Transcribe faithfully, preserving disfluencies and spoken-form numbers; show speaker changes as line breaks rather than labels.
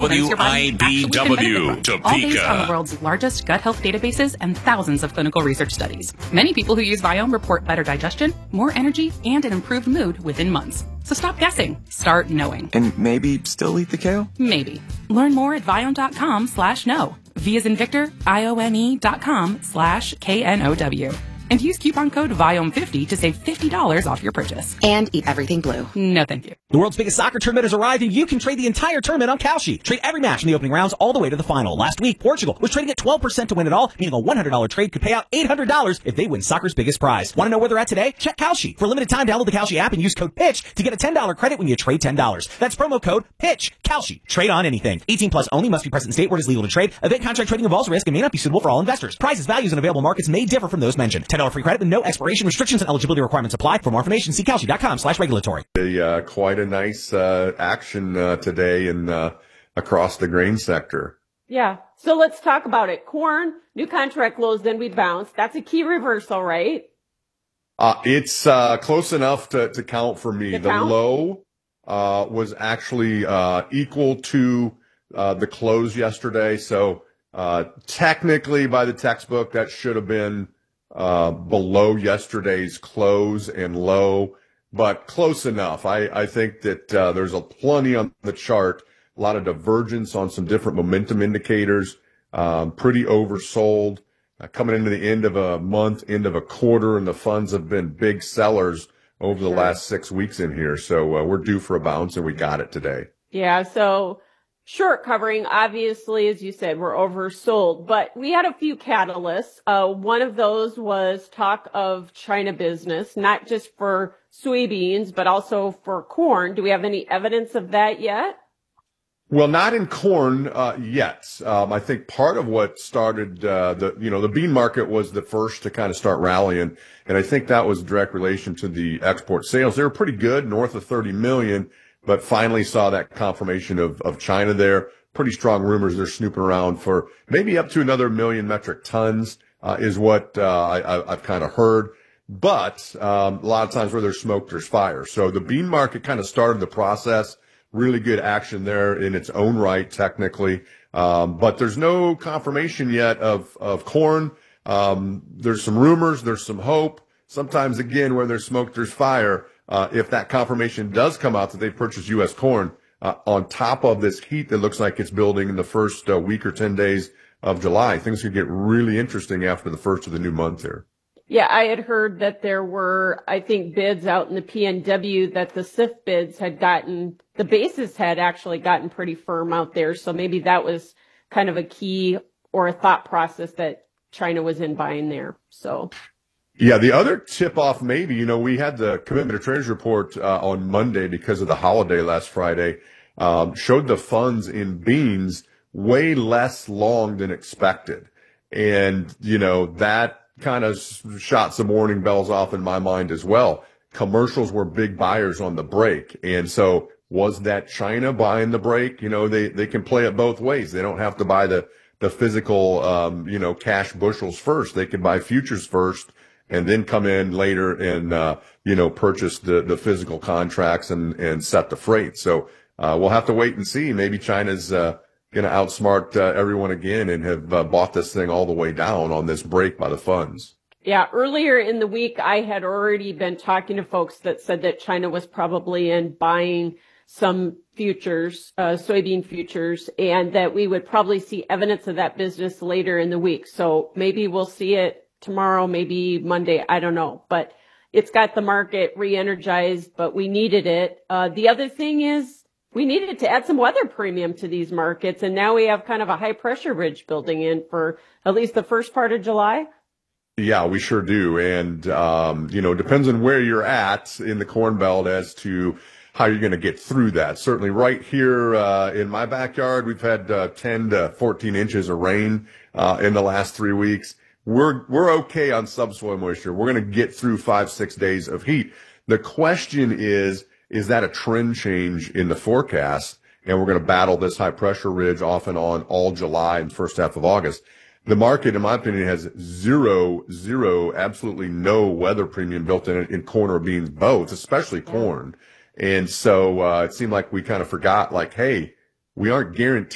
W I B W,
Topeka. All based on the world's largest gut health databases and thousands of clinical research studies. Many people who use Viome report better digestion, more energy, and an improved mood within months. So stop guessing. Start knowing.
And maybe still eat the kale?
Maybe. Learn more at Viome.com slash know. V as in Victor, I O N E dot com slash K N O W. And use coupon code Viome fifty to save fifty dollars off your purchase.
And eat everything blue.
No, thank you.
The world's biggest soccer tournament has arrived, and you can trade the entire tournament on Kalshi. Trade every match from the opening rounds all the way to the final. Last week, Portugal was trading at twelve percent to win it all, meaning a one hundred dollars trade could pay out eight hundred dollars if they win soccer's biggest prize. Want to know where they're at today? Check Kalshi. For a limited time, download the Kalshi app and use code PITCH to get a ten dollars credit when you trade ten dollars. That's promo code PITCH. Kalshi. Trade on anything. eighteen plus only. Must be present in state where it is legal to trade. Event contract trading involves risk and may not be suitable for all investors. Prices, values, and available markets may differ from those mentioned. ten dollars free credit with no expiration. Restrictions and eligibility requirements apply. For more information, see Kalshi.com slash regulatory.
A, uh, quite a nice uh, action uh, today in uh, across the grain sector.
Yeah. So let's talk about it. Corn, new contract lows, then we bounce. That's a key reversal, right?
Uh, it's uh, close enough to, to count for me.
To
the
count?
low uh, was actually uh, equal to uh, the close yesterday. So uh, technically, by the textbook, that should have been uh, below yesterday's close and low, but close enough. I, I think that uh, there's a plenty on the chart, a lot of divergence on some different momentum indicators, um, pretty oversold. Uh, coming into the end of a month, end of a quarter, and the funds have been big sellers over the last six weeks in here. So uh, we're due for a bounce, and we got it today.
Yeah, so short covering, obviously, as you said, we're oversold. But we had a few catalysts. Uh, one of those was talk of China business, not just for soybeans, but also for corn. Do we have any evidence of that yet?
Well, not in corn uh, yet. Um, I think part of what started uh, the, you know, the bean market was the first to kind of start rallying, and I think that was direct relation to the export sales. They were pretty good, north of thirty million, but finally saw that confirmation of of China there. Pretty strong rumors they're snooping around for maybe up to another million metric tons uh, is what uh, I, I've kind of heard. But um, a lot of times where there's smoke, there's fire. So the bean market kind of started the process. Really good action there in its own right, technically. Um, but there's no confirmation yet of, of corn. Um, there's some rumors. There's some hope. Sometimes, again, where there's smoke, there's fire. Uh, if that confirmation does come out that they purchased U S corn, uh, on top of this heat that looks like it's building in the first uh, week or ten days of July, things could get really interesting after the first of the new month here.
Yeah, I had heard that there were, I think, bids out in the P N W that the S I F bids had gotten, the basis had actually gotten pretty firm out there. So maybe that was kind of a key or a thought process that China was in buying there. So.
Yeah, the other tip off maybe, you know, we had the Commitment to Trade report uh, on Monday because of the holiday last Friday, um, showed the funds in beans way less long than expected. And, you know, that kind of shot some warning bells off in my mind as well. Commercials were big buyers on the break. And so was that China buying the break? You know, they, they can play it both ways. They don't have to buy the, the physical, um, you know, cash bushels first. They can buy futures first and then come in later and, uh, you know, purchase the, the physical contracts and, and set the freight. So, uh, we'll have to wait and see. Maybe China's, uh, going to outsmart uh, everyone again and have uh, bought this thing all the way down on this break by the funds.
Yeah, earlier in the week, I had already been talking to folks that said that China was probably in buying some futures, uh, soybean futures, and that we would probably see evidence of that business later in the week. So maybe we'll see it tomorrow, maybe Monday, I don't know. But it's got the market re-energized, but we needed it. Uh, the other thing is, we needed to add some weather premium to these markets, and now we have kind of a high pressure ridge building in for at least the first part of July.
Yeah, we sure do. And, um, you know, it depends on where you're at in the Corn Belt as to how you're going to get through that. Certainly right here uh, in my backyard, we've had uh, ten to fourteen inches of rain uh, in the last three weeks. We're, we're okay on subsoil moisture. We're going to get through five, six days of heat. The question is, is that a trend change in the forecast? And we're going to battle this high pressure ridge off and on all July and first half of August. The market, in my opinion, has zero, zero, absolutely no weather premium built in it in corn or beans, both, especially corn. And so uh, it seemed like we kind of forgot, like, hey, we aren't guaranteed